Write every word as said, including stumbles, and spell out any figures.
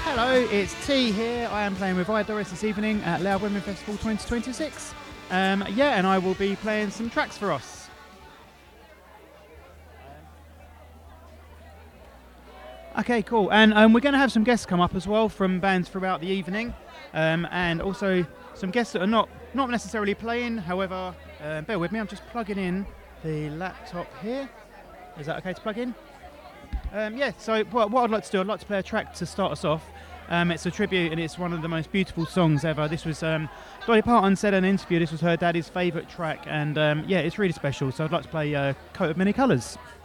Hello, it's T here. I am playing with Doris this evening at Loud Women Festival twenty twenty-six. Um, yeah, and I will be playing some tracks for us. Okay, cool. And um, we're going to have some guests come up as well from bands throughout the evening, um, and also some guests that are not not necessarily playing. However, uh, bear with me. I'm just plugging in the laptop here. Is that okay to plug in? Um, yeah. So what, what I'd like to do, I'd like to play a track to start us off. Um, it's a tribute, and it's one of the most beautiful songs ever. This was um, Dolly Parton said in an interview this was her daddy's favourite track, and um, yeah, it's really special. So I'd like to play uh, "Coat of Many Colours."